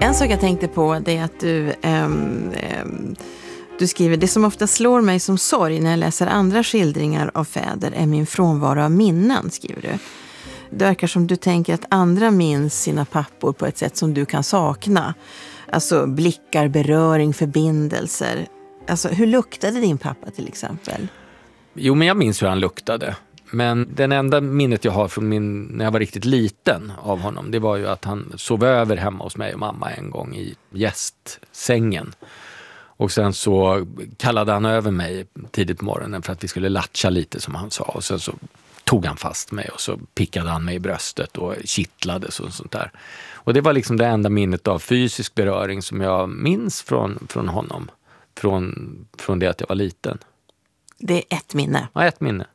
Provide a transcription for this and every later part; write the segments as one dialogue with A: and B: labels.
A: En sak jag tänkte på det är att du skriver: det som ofta slår mig som sorg när jag läser andra skildringar av fäder är min frånvaro av minnen, skriver du. Det verkar som du tänker att andra minns sina pappor på ett sätt som du kan sakna. Alltså blickar, beröring, förbindelser. Alltså hur luktade din pappa till exempel?
B: Jo, men jag minns hur han luktade. Men den enda minnet jag har från när jag var riktigt liten av honom, det var ju att han sov över hemma hos mig och mamma en gång i gästsängen. Och sen så kallade han över mig tidigt på morgonen för att vi skulle latcha lite, som han sa. Och sen så tog han fast mig och så pickade han mig i bröstet och kittlade och sånt där. Och det var liksom det enda minnet av fysisk beröring som jag minns från honom. Från det att jag var liten.
A: Det är ett minne?
B: Ja, ett minne.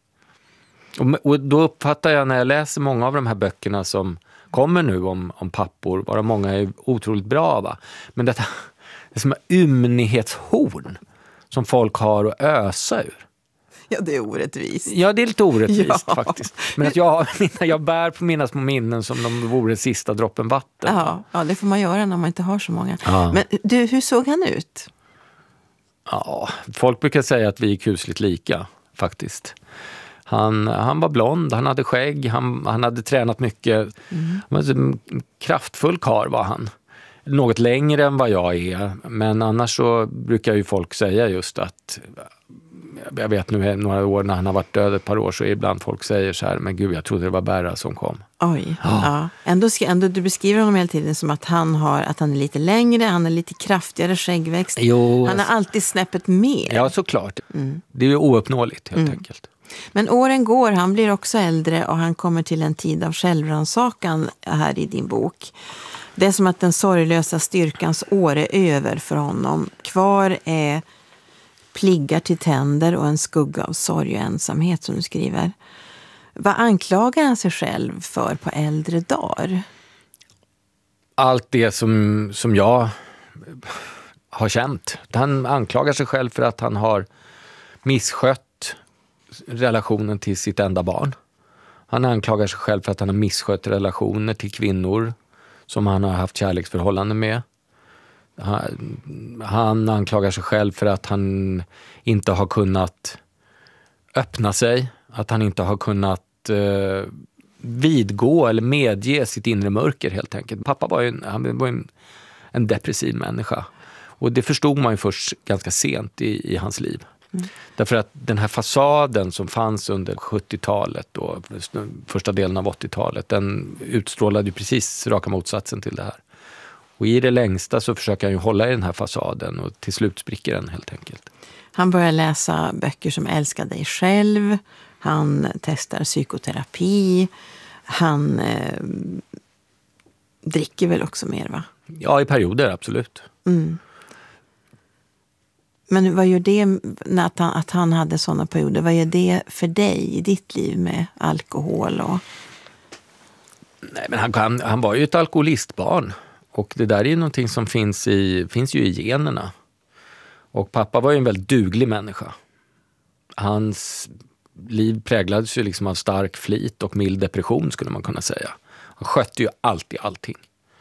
B: Och då uppfattar jag när jag läser många av de här böckerna som kommer nu om pappor, bara många är otroligt bra, va? Men det är som en ymnighetshorn som folk har att ösa ur.
A: Ja, det är orättvist.
B: Ja, det är lite orättvist faktiskt. Men att jag bär på mina små minnen som de vore sista droppen vatten.
A: Ja, det får man göra när man inte har så många.
B: Ja.
A: Men du, hur såg han ut?
B: Ja, folk brukar säga att vi är kusligt lika faktiskt. Han var blond, han hade skägg, han hade tränat mycket. Han var en kraftfull karl var han. Något längre än vad jag är. Men annars så brukar ju folk säga just att, jag vet nu några år när han har varit död ett par år, så ibland folk säger så här: men gud, jag trodde det var Berra som kom.
A: Oj, ja. Ändå du beskriver honom hela tiden som att han är lite längre, han är lite kraftigare skäggväxt.
B: Jo,
A: han har alltid snäppet mer.
B: Ja, såklart. Det är ju ouppnåeligt helt enkelt.
A: Men åren går, han blir också äldre och han kommer till en tid av självrannsakan här i din bok. Det är som att den sorglösa styrkans år är över för honom. Kvar är pliggar till tänder och en skugga av sorg och ensamhet, som du skriver. Vad anklagar han sig själv för på äldre dagar?
B: Allt det som jag har känt. Han anklagar sig själv för att han har misskött relationen till sitt enda barn. Han anklagar sig själv för att han har misskött relationer till kvinnor som han har haft kärleksförhållanden med. Han anklagar sig själv för att han inte har kunnat öppna sig. Att han inte har kunnat vidgå eller medge sitt inre mörker helt enkelt. Pappa var ju en depressiv människa. Och det förstod man ju först ganska sent i hans liv. Därför att den här fasaden som fanns under 70-talet och första delen av 80-talet, den utstrålade ju precis raka motsatsen till det här. Och i det längsta så försöker han ju hålla i den här fasaden och till slut spricker den helt enkelt.
A: Han börjar läsa böcker som Älska dig själv. Han testar psykoterapi. Han dricker väl också mer, va?
B: Ja, i perioder, absolut.
A: Men vad gör det att han hade sådana perioder? Vad gör det för dig i ditt liv med alkohol?
B: Nej, men han var ju ett alkoholistbarn. Och det där är ju någonting som finns ju i generna. Och pappa var ju en väldigt duglig människa. Hans liv präglades ju liksom av stark flit och mild depression, skulle man kunna säga. Han skötte ju alltid allting.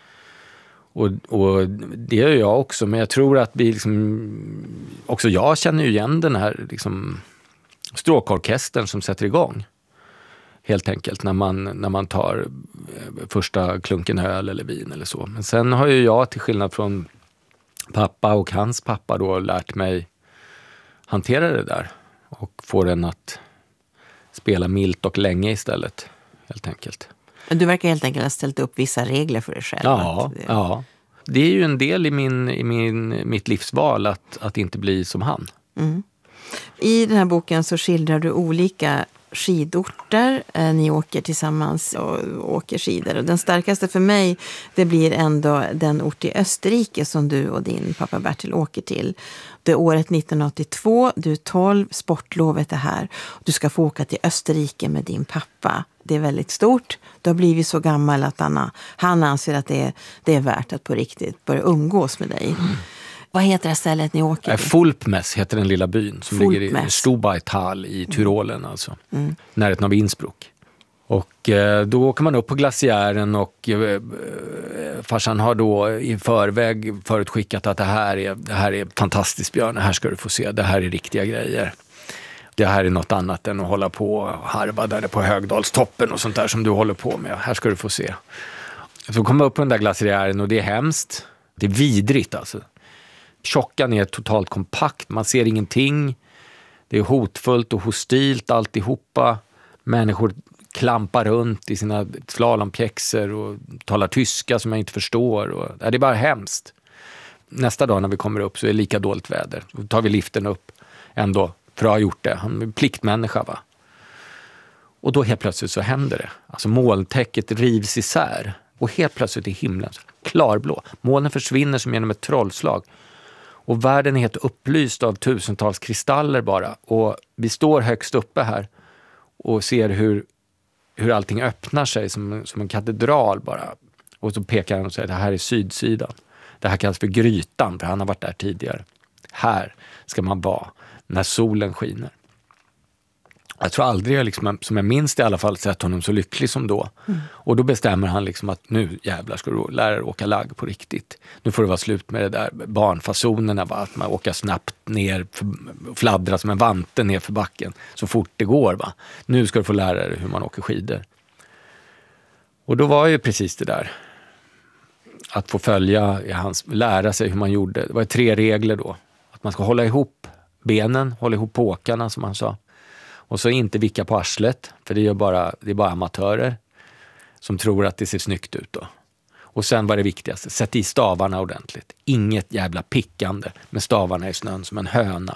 B: Och det gör jag också, men jag tror att vi liksom, också jag känner ju igen den här liksom stråkorkestern som sätter igång. Helt enkelt när man tar första klunken öl eller vin eller så. Men sen har ju jag, till skillnad från pappa och hans pappa, då lärt mig hantera det där och få den att spela milt och länge istället, helt enkelt.
A: Du verkar helt enkelt ha ställt upp vissa regler för dig själv.
B: Ja. Det är ju en del i mitt livsval att inte bli som han.
A: I den här boken så skildrar du olika skidorter. Ni åker tillsammans och åker skidor. Och den starkaste för mig, det blir ändå den ort i Österrike som du och din pappa Bertil åker till. Det är året 1982, du är 12, sportlovet är här. Du ska få åka till Österrike med din pappa. Det är väldigt stort. Du har blivit så gammal att han anser att det är värt att på riktigt börja umgås med dig. Vad heter det stället ni åker till?
B: Fulpmes heter den lilla byn som ligger i Stubaital i Tyrolen, alltså. Närheten av Innsbruck. Och då åker man upp på glaciären och farsan har då i förväg förutskickat att det här är fantastiskt, Björn, det här ska du få se, det här är riktiga grejer. Det här är något annat än att hålla på och harva där på Högdalstoppen och sånt där som du håller på med. Här ska du få se. Så kommer jag upp på den där glaciären och det är hemskt. Det är vidrigt alltså. Tjockan är totalt kompakt, man ser ingenting. Det är hotfullt och hostilt alltihopa. Människor klampar runt i sina slalompjäxor och talar tyska som jag inte förstår. Det är bara hemskt. Nästa dag när vi kommer upp så är det lika dåligt väder. Då tar vi liften upp ändå för att ha gjort det. Han är en pliktmänniska, va? Och då helt plötsligt så händer det. Alltså molntäcket rivs isär. Och helt plötsligt är himlen klarblå. Molnen försvinner som genom ett trollslag. Och världen är helt upplyst av tusentals kristaller bara. Och vi står högst uppe här och ser hur allting öppnar sig som en katedral bara. Och så pekar han och säger, det här är sydsidan. Det här kallas för grytan, för han har varit där tidigare. Här ska man vara när solen skiner. Jag tror aldrig jag liksom, som jag minns i alla fall, sett honom så lycklig som då. Och då bestämmer han liksom att nu jävlar ska du lära dig åka lagg på riktigt. Nu får det vara slut med det där barnfasonerna, va? Att man åker snabbt ner, fladdra som en vante ner för backen så fort det går, va? Nu ska du få lära dig hur man åker skidor. Och då var ju precis det där. Att få lära sig hur man gjorde. Det var 3 regler då. Att man ska hålla ihop benen, hålla ihop påkarna som han sa. Och så inte vicka på arslet, för det är bara amatörer som tror att det ser snyggt ut då. Och sen var det viktigaste, sätt i stavarna ordentligt. Inget jävla pickande med stavarna i snön som en höna.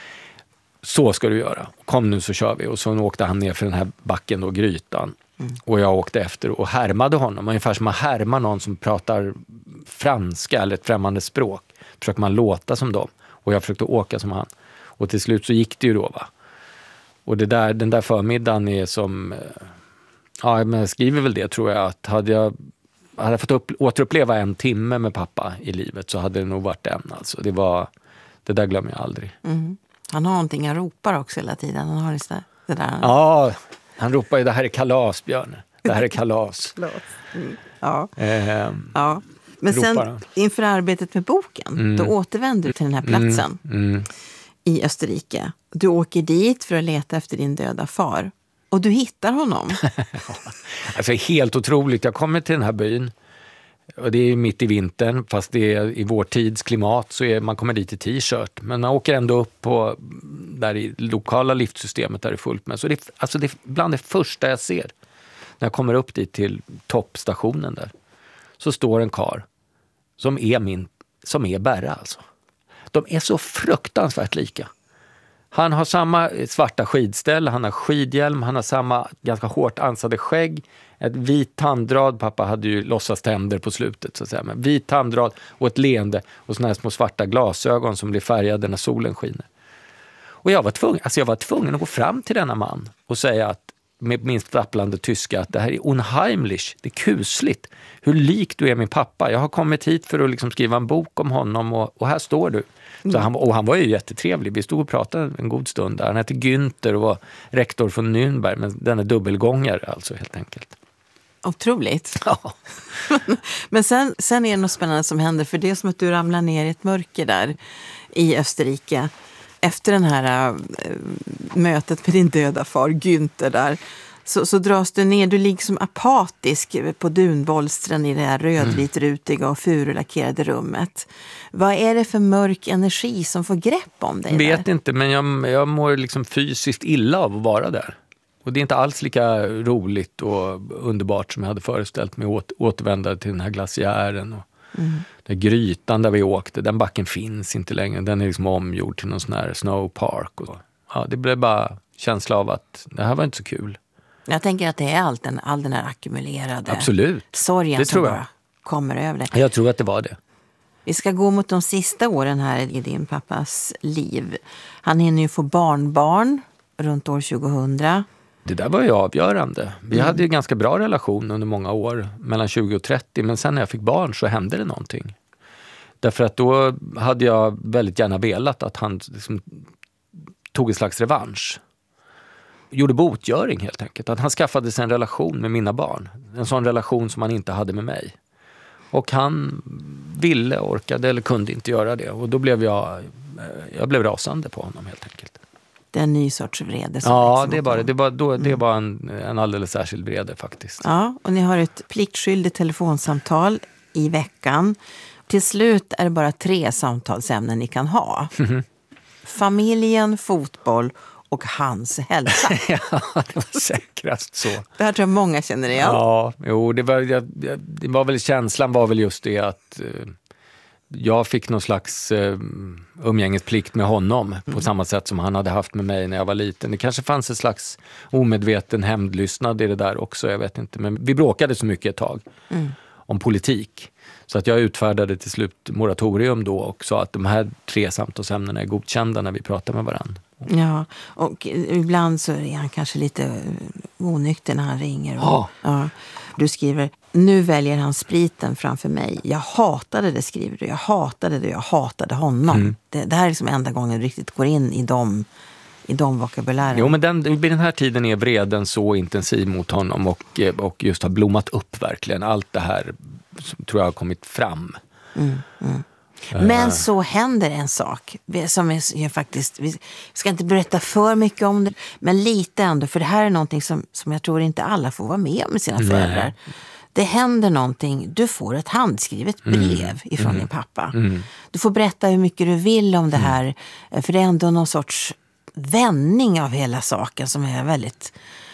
B: Så ska du göra. Kom nu så kör vi. Och så åkte han ner för den här backen då, grytan. Och jag åkte efter och härmade honom. Ungefär som man härmar någon som pratar franska eller ett främmande språk. Försöker man låta som dem. Och jag försökte åka som han. Och till slut så gick det ju då, va. Och den där förmiddagen är som... Ja, men jag skriver väl det, tror jag. Att hade jag fått återuppleva 1 timme med pappa i livet så hade det nog varit den. Alltså. Det där glömmer jag aldrig.
A: Mm. Han har någonting, han ropar också hela tiden. Han har det där.
B: Ja, han ropar ju, det här är kalas, Björn. Det här är kalas.
A: Ja. Ja. Men sen inför arbetet med boken, då återvänder du till den här platsen i Österrike. Du åker dit för att leta efter din döda far. Och du hittar honom.
B: Alltså helt otroligt. Jag kommer till den här byn. Och det är mitt i vintern. Fast det är i vår tids klimat så är man kommer dit i t-shirt. Men man åker ändå upp på där i lokala liftsystemet där det är fullt med. Så det är bland det första jag ser. När jag kommer upp dit till toppstationen där. Så står en karl som är Berra alltså. De är så fruktansvärt lika. Han har samma svarta skidställ, han har skidhjälm, han har samma ganska hårt ansade skägg, ett vit tandrad, pappa hade ju låtsas tänder på slutet så att säga, men vit tandrad och ett leende och såna här små svarta glasögon som blir färgade när solen skiner. Och jag var tvungen att gå fram till denna man och säga att med min stapplande tyska att det här är unheimlich, det är kusligt. Hur lik du är min pappa. Jag har kommit hit för att liksom skriva en bok om honom och här står du. Så han var ju jättetrevlig. Vi stod och pratade en god stund där. Han hette Günther och var rektor från Nürnberg, men den är dubbelgångare alltså helt enkelt.
A: Otroligt.
B: Ja.
A: Men sen är det något spännande som händer, för det är som att du ramlar ner i ett mörker där i Österrike. Efter den här mötet med din döda far Günther där så dras du ner, du ligger som apatisk på dunbolstren i det här rödvitrutiga och furulackerade rummet. Vad är det för mörk energi som får grepp om dig?
B: Vet inte, men jag mår liksom fysiskt illa av att vara där. Och det är inte alls lika roligt och underbart som jag hade föreställt mig att återvända till den här glaciären och den grytan där vi åkte, den backen finns inte längre. Den är liksom omgjord till någon sån här snowpark. Och ja, det blev bara känsla av att det här var inte så kul. Jag
A: tänker att det är all den här ackumulerade
B: sorgen
A: som bara kommer över det.
B: Jag tror att det var det.
A: Vi ska gå mot de sista åren här i din pappas liv. Han hinner ju få barnbarn runt år 2000.
B: Det där var ju avgörande. Vi hade ju en ganska bra relation under många år, mellan 20 och 30. Men sen när jag fick barn så hände det någonting. Därför att då hade jag väldigt gärna velat att han liksom tog en slags revansch. Gjorde botgöring helt enkelt. Att han skaffade sig en relation med mina barn. En sån relation som han inte hade med mig. Och han ville, orkade eller kunde inte göra det. Och då blev jag blev rasande på honom helt enkelt.
A: Det är en ny sorts vrede som
B: Ja,
A: växer
B: det var en alldeles särskild vrede faktiskt.
A: Ja, och ni har ett pliktskyldigt telefonsamtal i veckan. Till slut är det bara 3 samtalsämnen ni kan ha. Familjen, fotboll och hans hälsa.
B: Ja, det var säkrast så.
A: Det här tror jag många känner igen.
B: Ja, jo, det var väl känslan var väl just det att jag fick någon slags umgängesplikt med honom på samma sätt som han hade haft med mig när jag var liten. Det kanske fanns en slags omedveten hämndlystnad i det där också, jag vet inte. Men vi bråkade så mycket ett tag om politik. Så att jag utfärdade till slut moratorium då och sa att de här 3 samtalsämnena är godkända när vi pratar med varandra.
A: Ja, och ibland så är han kanske lite onykter när han ringer. Ja. Du skriver, nu väljer han spriten framför mig. Jag hatade det, skriver du. Jag hatade det, jag hatade honom. Det här är liksom enda gången du riktigt går in i de vokabulären.
B: Jo, men vid den här tiden är vreden så intensiv mot honom och just har blommat upp verkligen. Allt det här tror jag har kommit fram.
A: Men så händer en sak som är faktiskt, vi ska inte berätta för mycket om det, men lite ändå, för det här är någonting som jag tror inte alla får vara med om med sina föräldrar. Det händer någonting, du får ett handskrivet brev ifrån din pappa. Du får berätta hur mycket du vill om det här, för det är ändå någon sorts vändning av hela saken som är väldigt...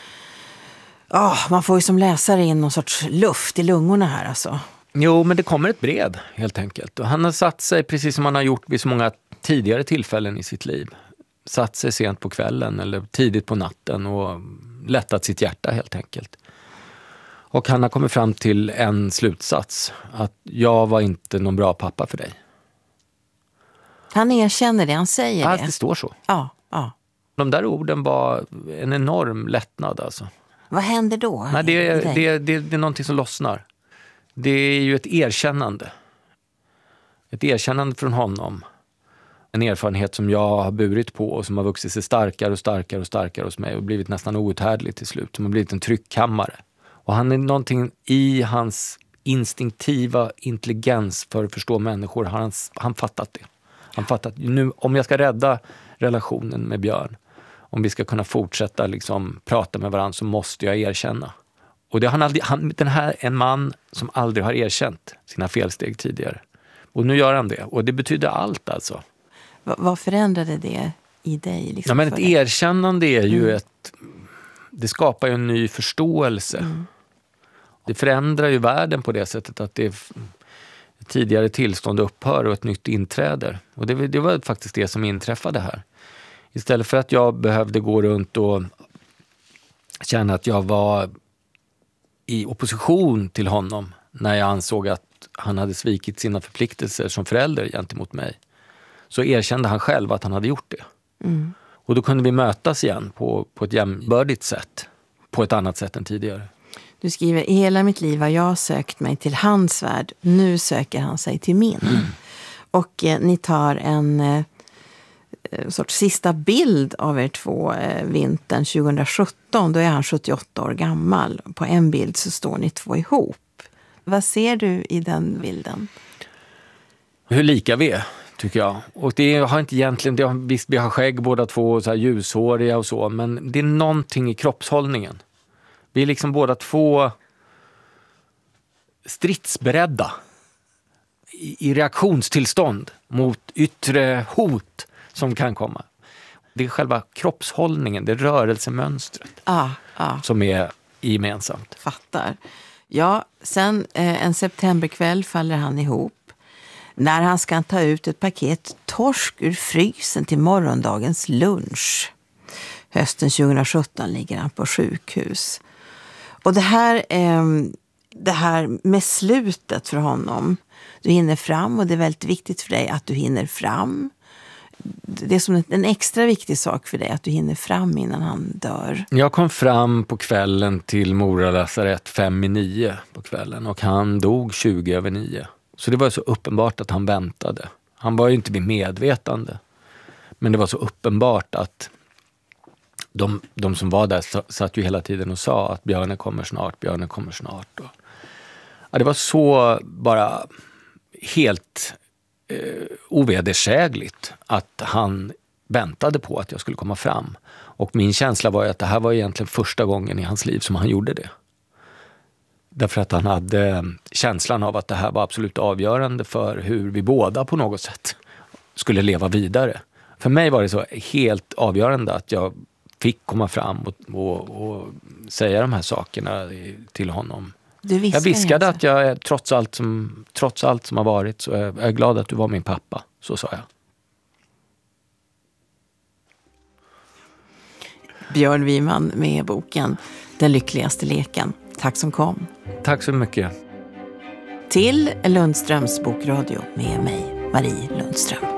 A: man får ju som läsare in någon sorts luft i lungorna här alltså.
B: Jo, men det kommer ett brev helt enkelt. Och han har satt sig, precis som han har gjort vid så många tidigare tillfällen i sitt liv. Satt sig sent på kvällen eller tidigt på natten och lättat sitt hjärta helt enkelt. Och han har kommit fram till en slutsats. Att jag var inte någon bra pappa för dig.
A: Han erkänner det, han säger det.
B: Ja, det står så.
A: Ja.
B: De där orden var en enorm lättnad alltså.
A: Vad händer då?
B: Nej, det är någonting som lossnar. Det är ju ett erkännande. Ett erkännande från honom. En erfarenhet som jag har burit på och som har vuxit sig starkare och starkare och starkare hos mig och blivit nästan outhärdligt till slut. Som har blivit en tryckkammare. Och han är någonting i hans instinktiva intelligens för att förstå människor. Han fattat det. Han fattat nu, om jag ska rädda relationen med Björn, om vi ska kunna fortsätta liksom prata med varandra, så måste jag erkänna. Och det den här är en man som aldrig har erkänt sina felsteg tidigare. Och nu gör han det. Och det betyder allt alltså.
A: Vad förändrade det i dig? Liksom,
B: ja, men ett erkännande är ju det skapar ju en ny förståelse. Det förändrar ju världen på det sättet att det tidigare tillstånd upphör och ett nytt inträder. Och det var faktiskt det som inträffade här. Istället för att jag behövde gå runt och känna att jag var i opposition till honom när jag ansåg att han hade svikit sina förpliktelser som förälder gentemot mig, så erkände han själv att han hade gjort det. Och då kunde vi mötas igen på ett jämbördigt sätt, på ett annat sätt än tidigare.
A: Du skriver, i hela mitt liv har jag sökt mig till hans värld, nu söker han sig till min. Och ni tar en sorts sista bild av er 2 vintern 2017. Då är han 78 år gammal. På en bild så står ni 2 ihop. Vad ser du i den bilden?
B: Hur lika vi är, tycker jag. Och det har inte egentligen, visst vi har skägg båda 2, så här ljushåriga och så, men det är någonting i kroppshållningen. Vi är liksom båda 2 stridsberedda i reaktionstillstånd mot yttre hot som kan komma. Det är själva kroppshållningen, det är rörelsemönstret som är gemensamt.
A: Fattar. Ja, sen en septemberkväll faller han ihop. När han ska ta ut ett paket torsk ur frysen till morgondagens lunch. Hösten 2017 ligger han på sjukhus. Och det här med slutet för honom. Du hinner fram och det är väldigt viktigt för dig att du hinner fram. Det är som en extra viktig sak för dig att du hinner fram innan han dör.
B: Jag kom fram på kvällen till Mora lasarett 8:55 på kvällen och han dog 20:09. Så det var så uppenbart att han väntade. Han var ju inte vid medvetande. Men det var så uppenbart att de som var där satt ju hela tiden och sa att Björne kommer snart, Björne kommer snart. Och Ja, det var så bara helt ovedersägligt att han väntade på att jag skulle komma fram. Och min känsla var ju att det här var egentligen första gången i hans liv som han gjorde det. Därför att han hade känslan av att det här var absolut avgörande för hur vi båda på något sätt skulle leva vidare. För mig var det så helt avgörande att jag fick komma fram och säga de här sakerna till honom. Jag viskade att jag trots allt som har varit så jag är glad att du var min pappa. Så sa jag.
A: Björn Wiman med boken Den lyckligaste leken. Tack som kom.
B: Tack så mycket.
A: Till Lundströms bokradio med mig, Marie Lundström.